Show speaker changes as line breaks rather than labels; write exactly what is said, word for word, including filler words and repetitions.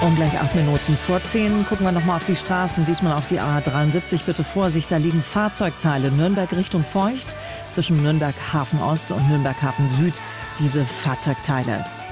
Um gleich acht Minuten vor zehn gucken wir nochmal auf die Straßen, diesmal auf die A dreiundsiebzig. Bitte Vorsicht, da liegen Fahrzeugteile Nürnberg Richtung Feucht zwischen Nürnberg Hafen Ost und Nürnberg Hafen Süd. Diese Fahrzeugteile.